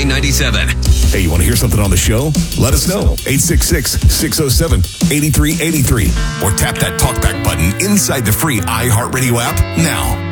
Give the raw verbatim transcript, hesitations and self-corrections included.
ninety-seven. Hey, you want to hear something on the show? Let us know. eight six six, six oh seven, eight three eight three. Or tap that talkback button inside the free iHeartRadio app now.